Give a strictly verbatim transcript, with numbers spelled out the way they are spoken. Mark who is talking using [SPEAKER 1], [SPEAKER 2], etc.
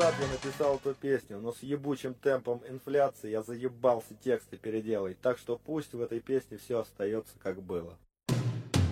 [SPEAKER 1] назад я написал эту песню, но с ебучим темпом инфляции я заебался тексты переделать, так что пусть в этой песне все остается как было.